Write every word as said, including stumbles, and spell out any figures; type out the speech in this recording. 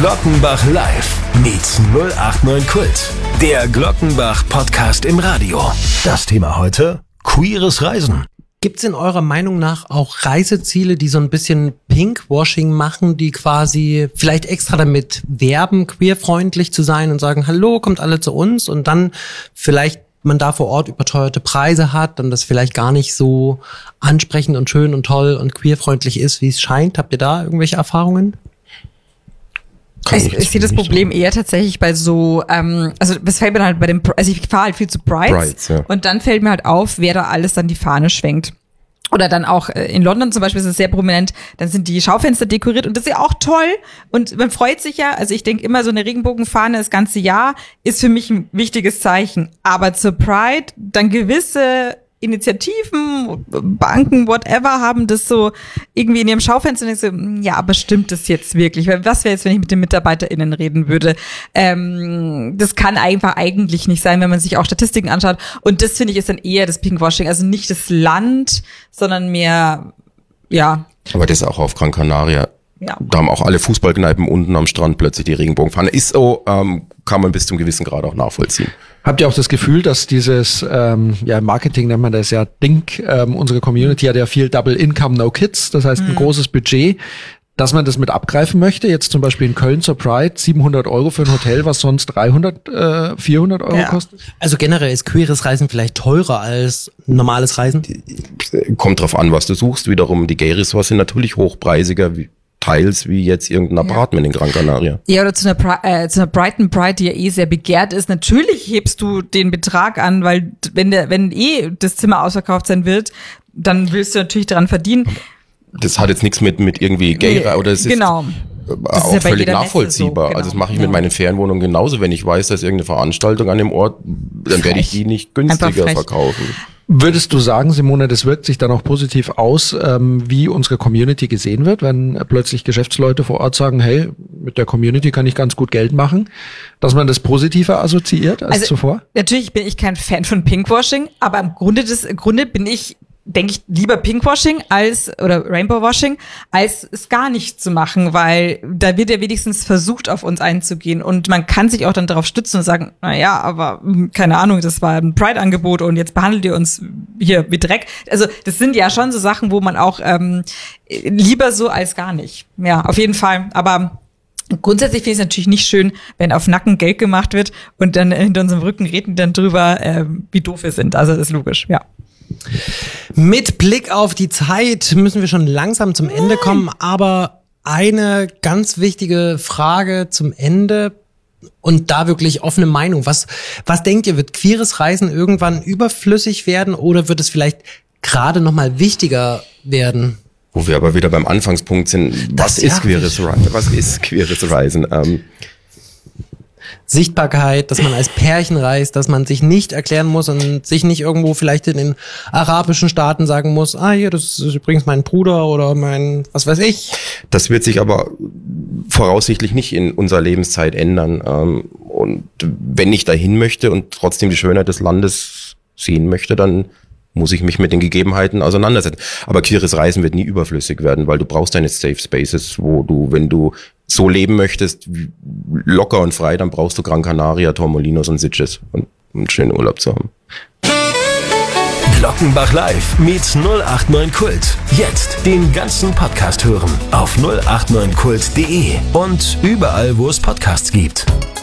Glockenbach Live meets null acht neun Kult. Der Glockenbach-Podcast im Radio. Das Thema heute: queeres Reisen. Gibt es in eurer Meinung nach auch Reiseziele, die so ein bisschen Pinkwashing machen, die quasi vielleicht extra damit werben, queerfreundlich zu sein und sagen, hallo, kommt alle zu uns, und dann vielleicht man da vor Ort überteuerte Preise hat und das vielleicht gar nicht so ansprechend und schön und toll und queerfreundlich ist, wie es scheint? Habt ihr da irgendwelche Erfahrungen? Ich, ich sehe das Problem so eher tatsächlich bei so, ähm, also das fällt mir halt bei dem, also ich fahre halt viel zu Prides, Brides, ja. Und dann fällt mir halt auf, wer da alles dann die Fahne schwenkt. Oder dann auch in London zum Beispiel ist es sehr prominent, dann sind die Schaufenster dekoriert und das ist ja auch toll und man freut sich ja, also ich denke immer, so eine Regenbogenfahne das ganze Jahr ist für mich ein wichtiges Zeichen, aber zur Pride dann gewisse Initiativen, Banken, whatever, haben das so irgendwie in ihrem Schaufenster und ich so, ja, aber stimmt das jetzt wirklich? Was wäre jetzt, wenn ich mit den MitarbeiterInnen reden würde? Ähm, das kann einfach eigentlich nicht sein, wenn man sich auch Statistiken anschaut. Und das, finde ich, ist dann eher das Pinkwashing. Also nicht das Land, sondern mehr, ja. Aber das ist auch auf Gran Canaria. Ja. Da haben auch alle Fußballkneipen unten am Strand plötzlich die Regenbogenfahne. Ist so, ähm, kann man bis zum gewissen Grad auch nachvollziehen. Habt ihr auch das Gefühl, dass dieses, ähm, ja, Marketing nennt man das ja, Dink, ähm, unsere Community hat ja viel Double Income, No Kids, das heißt ein mhm. großes Budget, dass man das mit abgreifen möchte? Jetzt zum Beispiel in Köln zur Pride, siebenhundert Euro für ein Hotel, was sonst dreihundert, äh, vierhundert Euro ja. kostet? Also generell ist queeres Reisen vielleicht teurer als normales Reisen? Kommt drauf an, was du suchst. Wiederum, die Gay Resorts sind natürlich hochpreisiger, wie teils wie jetzt irgendein Apartment ja. in Gran Canaria. Ja, oder zu einer, Pri- äh, zu einer Brighton Pride, die ja eh sehr begehrt ist. Natürlich hebst du den Betrag an, weil wenn der, wenn eh das Zimmer ausverkauft sein wird, dann willst du natürlich daran verdienen. Das hat jetzt nichts mit, mit irgendwie Gay, nee, oder es ist genau. Das auch ist ja völlig nachvollziehbar. So, genau. Also das mache ich mit meinen Ferienwohnungen genauso. Wenn ich weiß, dass irgendeine Veranstaltung an dem Ort, dann frech. werde ich die nicht günstiger verkaufen. Würdest du sagen, Simone, das wirkt sich dann auch positiv aus, ähm, wie unsere Community gesehen wird, wenn plötzlich Geschäftsleute vor Ort sagen, hey, mit der Community kann ich ganz gut Geld machen, dass man das positiver assoziiert als also, zuvor? Natürlich bin ich kein Fan von Pinkwashing, aber im Grunde des, im Grunde bin ich denke ich, lieber Pinkwashing als, oder Rainbowwashing, als es gar nicht zu machen, weil da wird ja wenigstens versucht, auf uns einzugehen und man kann sich auch dann darauf stützen und sagen, na ja, aber keine Ahnung, das war ein Pride-Angebot und jetzt behandelt ihr uns hier wie Dreck. Also das sind ja schon so Sachen, wo man auch ähm, lieber so als gar nicht. Ja, auf jeden Fall, aber grundsätzlich finde ich es natürlich nicht schön, wenn auf Nacken Geld gemacht wird und dann hinter unserem Rücken reden dann drüber, äh, wie doof wir sind. Also das ist logisch, ja. Mit Blick auf die Zeit müssen wir schon langsam zum Ende kommen, aber eine ganz wichtige Frage zum Ende und da wirklich offene Meinung. Was, was denkt ihr, wird queeres Reisen irgendwann überflüssig werden oder wird es vielleicht gerade nochmal wichtiger werden? Wo wir aber wieder beim Anfangspunkt sind, was das ist queeres Reisen? Was ist queeres Reisen? Ähm, Sichtbarkeit, dass man als Pärchen reist, dass man sich nicht erklären muss und sich nicht irgendwo vielleicht in den arabischen Staaten sagen muss, ah, hier, das ist übrigens mein Bruder oder mein, was weiß ich. Das wird sich aber voraussichtlich nicht in unserer Lebenszeit ändern. Und wenn ich dahin möchte und trotzdem die Schönheit des Landes sehen möchte, dann muss ich mich mit den Gegebenheiten auseinandersetzen. Aber queeres Reisen wird nie überflüssig werden, weil du brauchst deine Safe Spaces, wo du, wenn du so leben möchtest, locker und frei, dann brauchst du Gran Canaria, Torremolinos und Sitges, um einen schönen Urlaub zu haben. Glockenbach Live meets null acht neun Kult. Jetzt den ganzen Podcast hören auf null acht neun kult punkt de und überall, wo es Podcasts gibt.